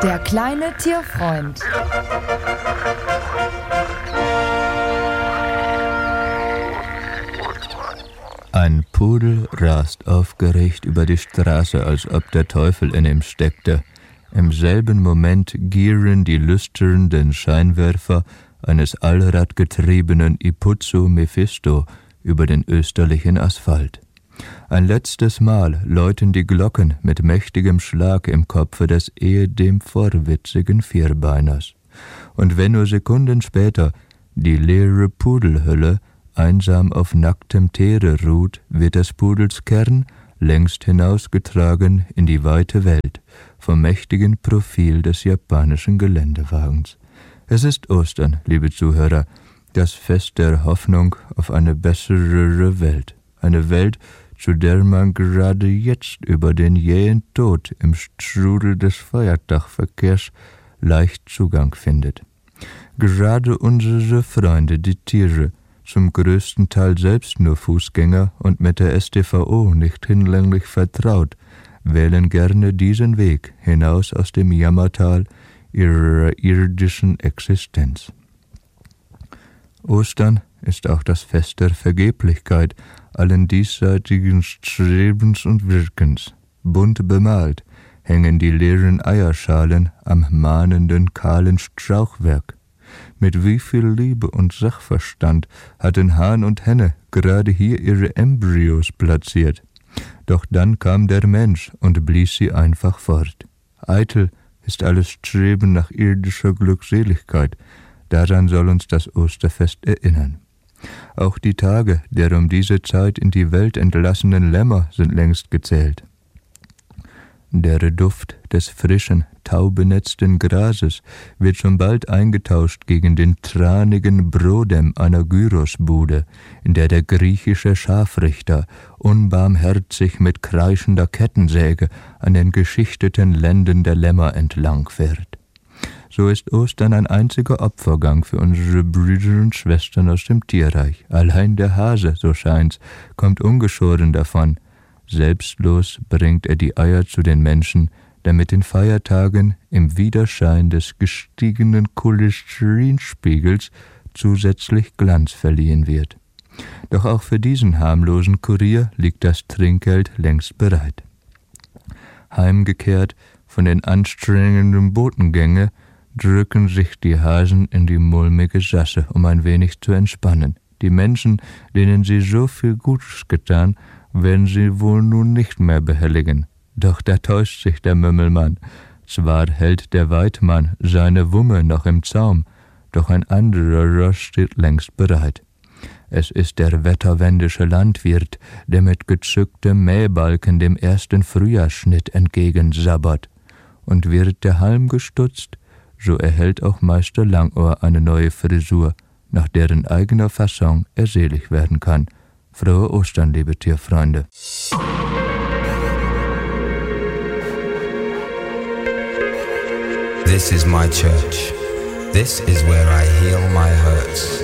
Der kleine Tierfreund. Ein Pudel rast aufgeregt über die Straße, als ob der Teufel in ihm steckte. Im selben Moment gieren die lüsternden Scheinwerfer eines allradgetriebenen Ipuzzo Mephisto über den österlichen Asphalt. Ein letztes Mal läuten die Glocken mit mächtigem Schlag im Kopfe des ehedem vorwitzigen Vierbeiners. Und wenn nur Sekunden später die leere Pudelhülle einsam auf nacktem Teere ruht, wird des Pudels Kern längst hinausgetragen in die weite Welt vom mächtigen Profil des japanischen Geländewagens. Es ist Ostern, liebe Zuhörer, das Fest der Hoffnung auf eine bessere Welt. Eine Welt, zu der man gerade jetzt über den jähen Tod im Strudel des Feiertagverkehrs leicht Zugang findet. Gerade unsere Freunde, die Tiere, zum größten Teil selbst nur Fußgänger und mit der StVO nicht hinlänglich vertraut, wählen gerne diesen Weg hinaus aus dem Jammertal ihrer irdischen Existenz. Ostern ist auch das Fest der Vergeblichkeit allen diesseitigen Strebens und Wirkens. Bunt bemalt hängen die leeren Eierschalen am mahnenden kahlen Strauchwerk. Mit wie viel Liebe und Sachverstand hatten Hahn und Henne gerade hier ihre Embryos platziert. Doch dann kam der Mensch und blies sie einfach fort. Eitel ist alles Streben nach irdischer Glückseligkeit. Daran soll uns das Osterfest erinnern. Auch die Tage der um diese Zeit in die Welt entlassenen Lämmer sind längst gezählt. Der Duft des frischen, taubenetzten Grases wird schon bald eingetauscht gegen den tranigen Brodem einer Gyrosbude, in der der griechische Scharfrichter unbarmherzig mit kreischender Kettensäge an den geschichteten Lenden der Lämmer entlang fährt. So ist Ostern ein einziger Opfergang für unsere Brüder und Schwestern aus dem Tierreich. Allein der Hase, so scheint's, kommt ungeschoren davon. Selbstlos bringt er die Eier zu den Menschen, damit den Feiertagen im Widerschein des gestiegenen Cholesterinspiegels zusätzlich Glanz verliehen wird. Doch auch für diesen harmlosen Kurier liegt das Trinkgeld längst bereit. Heimgekehrt von den anstrengenden Botengänge drücken sich die Hasen in die mulmige Sasse, um ein wenig zu entspannen. Die Menschen, denen sie so viel Gutes getan, werden sie wohl nun nicht mehr behelligen. Doch da täuscht sich der Mümmelmann. Zwar hält der Weidmann seine Wumme noch im Zaum, doch ein anderer Ross steht längst bereit. Es ist der wetterwendische Landwirt, der mit gezücktem Mähbalken dem ersten Frühjahrsschnitt entgegensabbert. Und wird der Halm gestutzt, so erhält auch Meister Langohr eine neue Frisur, nach deren eigener Fasson er selig werden kann. Frohe Ostern, liebe Tierfreunde. This is my church. This is where I heal my hurts.